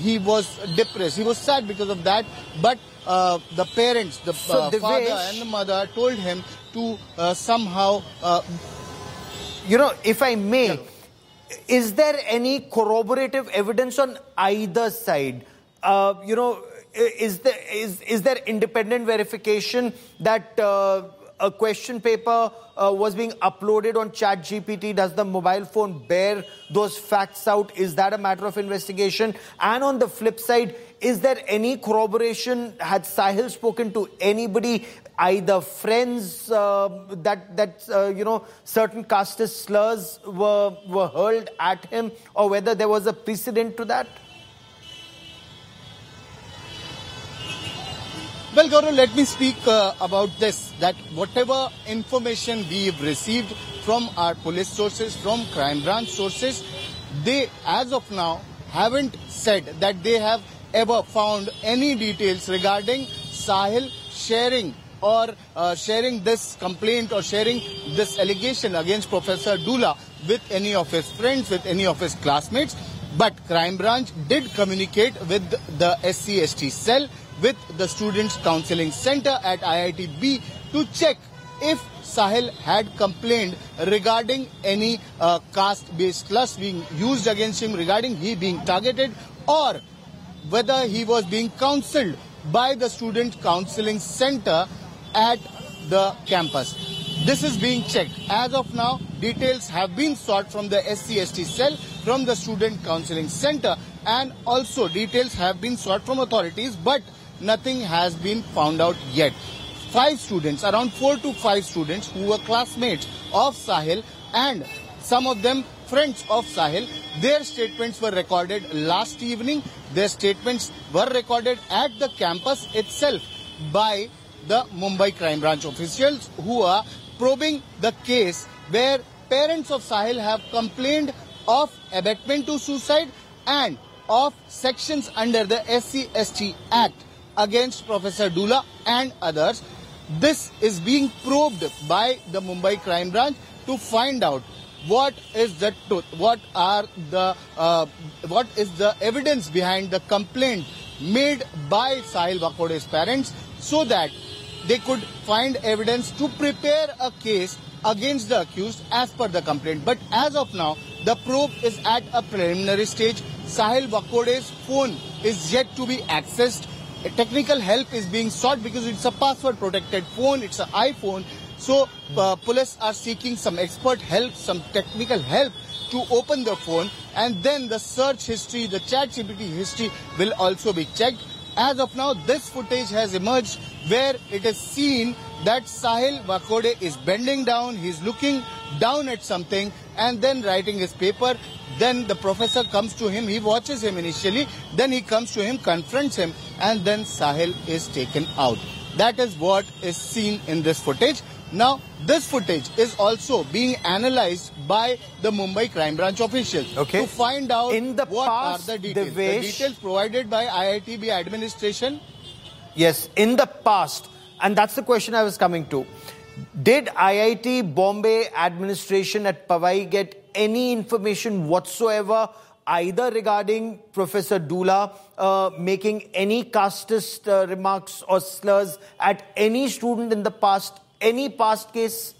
he was depressed. He was sad because of that. But the parents, the father and the mother told him to somehow... if I may, is there any corroborative evidence on either side? Is there independent verification that a question paper was being uploaded on ChatGPT? Does the mobile phone bear those facts out? Is that a matter of investigation? And on the flip side, is there any corroboration? Had Sahil spoken to anybody, either friends, that certain casteist slurs were hurled at him, or whether there was a precedent to that? Well, Gaurav, let me speak about this, that whatever information we've received from our police sources, from crime branch sources, they, as of now, haven't said that they have ever found any details regarding Sahil sharing this complaint or sharing this allegation against Professor Dula with any of his friends, with any of his classmates. But crime branch did communicate with the SC/ST cell, with the Students' Counselling Center at IIT-B to check if Sahil had complained regarding any caste-based slurs being used against him, regarding he being targeted, or whether he was being counselled by the Student Counselling Center at the campus. This is being checked. As of now, details have been sought from the SC/ST cell, from the Student Counselling Center, and also details have been sought from authorities, but nothing has been found out yet. 5 students, around 4 to 5 students who were classmates of Sahil and some of them friends of Sahil, their statements were recorded last evening. Their statements were recorded at the campus itself by the Mumbai Crime Branch officials who are probing the case where parents of Sahil have complained of abetment to suicide and of sections under the SC/ST Act against Professor Dula and others. This is being probed by the Mumbai Crime Branch to find out what is the truth, what is the evidence behind the complaint made by Sahil Vakode's parents, so that they could find evidence to prepare a case against the accused as per the complaint. But as of now, the probe is at a preliminary stage. Sahil Vakode's phone is yet to be accessed. Technical help is being sought because it's a password protected phone, it's an iPhone. So police are seeking some expert help, some technical help to open the phone, and then the search history, the ChatGPT history will also be checked. As of now, this footage has emerged where it is seen that Sahil Vakode is bending down, he's looking down at something and then writing his paper. Then the professor comes to him, he watches him initially, then he comes to him, confronts him, and then Sahil is taken out. That is what is seen in this footage. Now, this footage is also being analyzed by the Mumbai Crime Branch officials to find out what are the details. The details provided by IIT-B administration. Yes, in the past, and that's the question I was coming to. Did IIT Bombay administration at Powai get any information whatsoever, either regarding Professor Dula making any casteist remarks or slurs at any student in the past, any past case?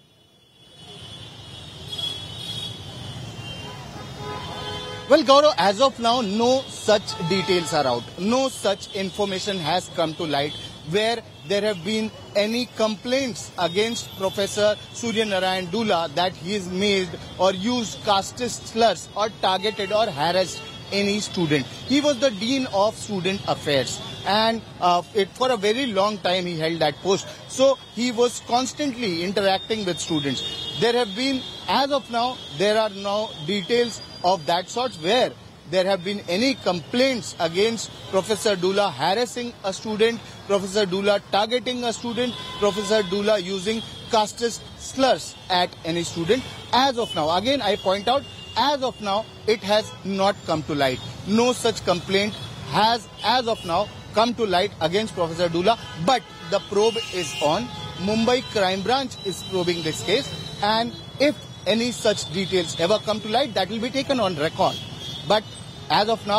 Well, Gaurav, as of now, no such details are out. No such information has come to light where there have been any complaints against Professor Surya Narayan Dula that he has made or used casteist slurs or targeted or harassed any student. He was the Dean of Student Affairs, and for a very long time he held that post. So he was constantly interacting with students. There have been, as of now, there are no details of that sort where there have been any complaints against Professor Dula harassing a student, Professor Dula targeting a student, Professor Dula using casteist slurs at any student. As of now, again I point out, as of now, it has not come to light. No such complaint has, as of now, come to light against Professor Dula. But the probe is on. Mumbai Crime Branch is probing this case. And if any such details ever come to light, that will be taken on record. But as of now,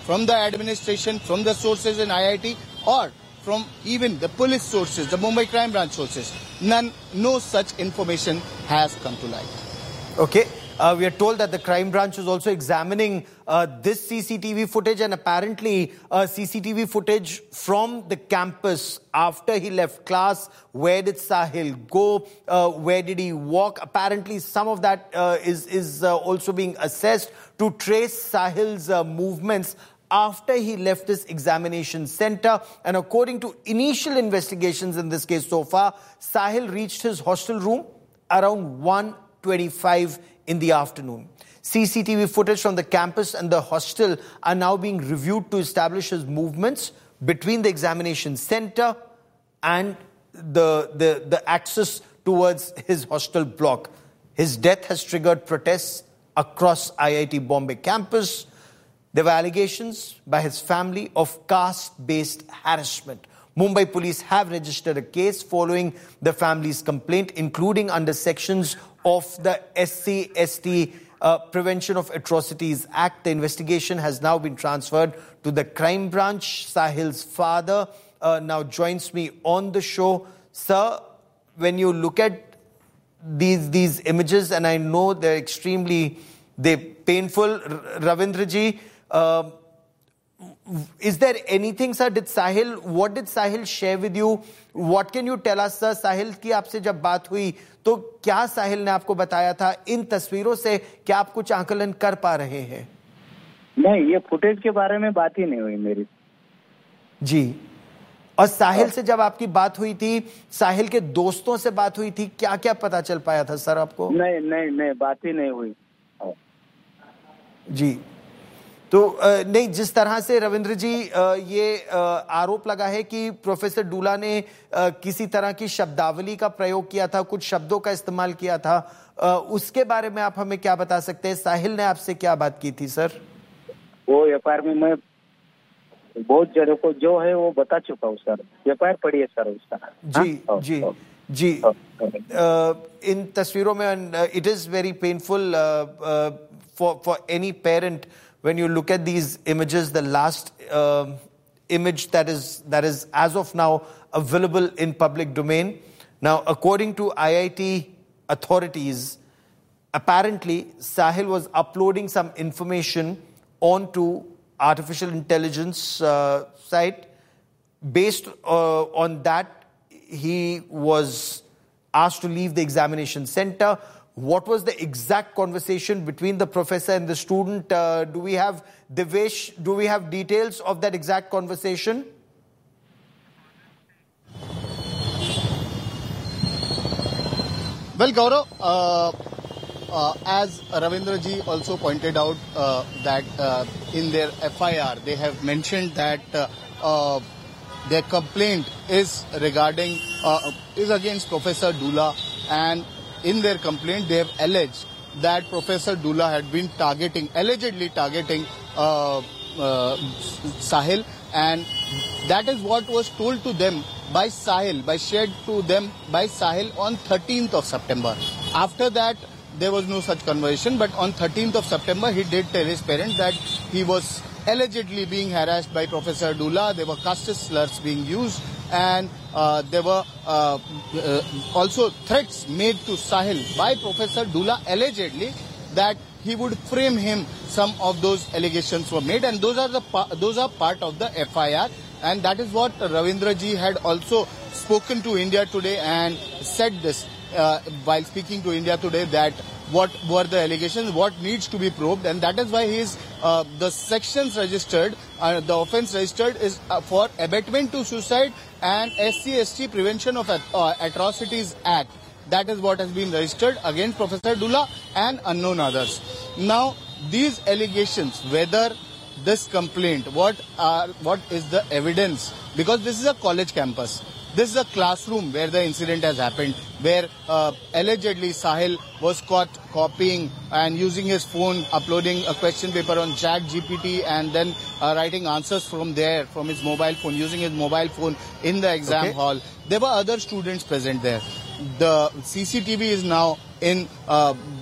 from the administration, from the sources in IIT, or from even the police sources, the Mumbai Crime Branch sources. No such information has come to light. Okay. We are told that the crime branch is also examining this CCTV footage, and apparently CCTV footage from the campus after he left class. Where did Sahil go? Where did he walk? Apparently some of that is also being assessed to trace Sahil's movements after he left this examination center. And according to initial investigations in this case so far, Sahil reached his hostel room around 1:25 in the afternoon. CCTV footage from the campus and the hostel are now being reviewed to establish his movements between the examination center and the access towards his hostel block. His death has triggered protests across IIT Bombay campus. There were allegations by his family of caste-based harassment. Mumbai police have registered a case following the family's complaint, including under sections of the SC/ST Prevention of Atrocities Act. The investigation has now been transferred to the crime branch. Sahil's father now joins me on the show. Sir, when you look at these images, and I know they're painful, Ravindraji, is there anything, sir? What did Sahil share with you? What can you tell us, sir? Sahil की आपसे जब बात हुई तो क्या साहिल ने आपको बताया था? इन तस्वीरों से क्या आप कुछ आकलन कर पा रहे हैं? नहीं, ये फुटेज के बारे में बात ही नहीं हुई मेरी। जी। और साहिल से जब आपकी बात हुई थी, साहिल के दोस्तों से बात हुई थी, क्या क्या पता चल पाया था सर आपको? नहीं, बात ही नहीं हुई। जी। तो नहीं, जिस तरह से रविंद्र जी ये आरोप लगा है कि प्रोफेसर डूला ने किसी तरह की शब्दावली का प्रयोग किया था, कुछ शब्दों का इस्तेमाल किया था, उसके बारे में आप हमें क्या बता सकते हैं? साहिल ने आपसे क्या बात की थी सर? वो एफआईआर में मैं बहुत जगह को जो है वो बता चुका हूँ सर। एफआईआर पढ़ी है सर उसका। जी। इन तस्वीरों में it is very painful for any parent. When you look at these images, the last image that is as of now available in public domain. Now, according to IIT authorities, apparently Sahil was uploading some information onto artificial intelligence site. Based on that, he was asked to leave the examination center. What was the exact conversation between the professor and the student? Do we have, Devesh, do we have details of that exact conversation? Well, Gaurav, as Ravindra ji also pointed out that in their FIR, they have mentioned that their complaint is against Professor Dula, and in their complaint, they have alleged that Professor Dula had been allegedly targeting Sahil, and that is what was told to them by Sahil, shared to them by Sahil on 13th of September. After that, there was no such conversation, but on 13th of September, he did tell his parents that he was allegedly being harassed by Professor Dula. There were caste slurs being used, and there were also threats made to Sahil by Professor Dula allegedly that he would frame him. Some of those allegations were made, and those are part of the FIR, and that is what Ravindra ji had also spoken to India Today and said this while speaking to India Today, that what were the allegations, what needs to be probed, and that is why the sections registered, the offence registered is for abetment to suicide and SC/ST Prevention of Atrocities Act. That is what has been registered against Professor Dula and unknown others. Now, these allegations, whether this complaint, what is the evidence? Because this is a college campus. This is a classroom where the incident has happened, where allegedly Sahil was caught copying and using his phone, uploading a question paper on ChatGPT, and then writing answers from there, from his mobile phone, using his mobile phone in the exam hall. There were other students present there. The CCTV is now in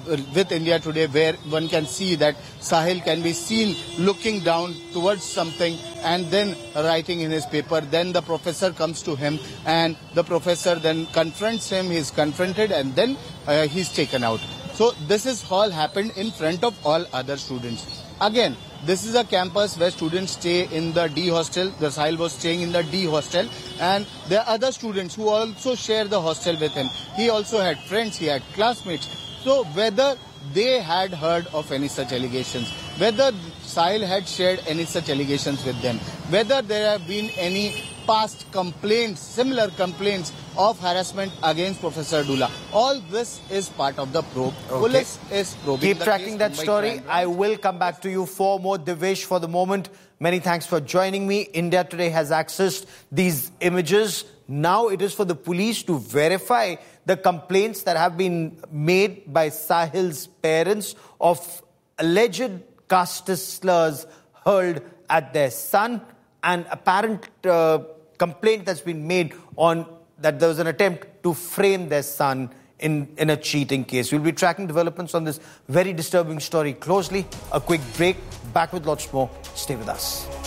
with India Today, where one can see that Sahil can be seen looking down towards something and then writing in his paper. Then the professor comes to him and the professor then confronts him. He's confronted and then he's taken out. So this is all happened in front of all other students. Again, this is a campus where students stay in the D hostel. The Sahil was staying in the D hostel, and there are other students who also share the hostel with him. He also had friends, he had classmates. So whether they had heard of any such allegations, whether Sahil had shared any such allegations with them, whether there have been any past complaints, similar complaints of harassment against Professor Dula. All this is part of the probe. Okay. Police is probing. Keep tracking that story. I will come back to you for more. Devesh, for the moment, many thanks for joining me. India Today has accessed these images. Now it is for the police to verify the complaints that have been made by Sahil's parents of alleged caste slurs hurled at their son, and apparent complaint that's been made on that there was an attempt to frame their son in a cheating case. We'll be tracking developments on this very disturbing story closely. A quick break. Back with lots more. Stay with us.